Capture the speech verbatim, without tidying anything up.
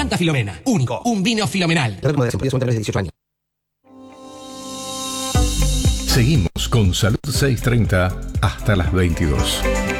Santa Filomena. Único. Un vino filomenal. dieciocho años. Seguimos con Salud seiscientos treinta hasta las veintidós.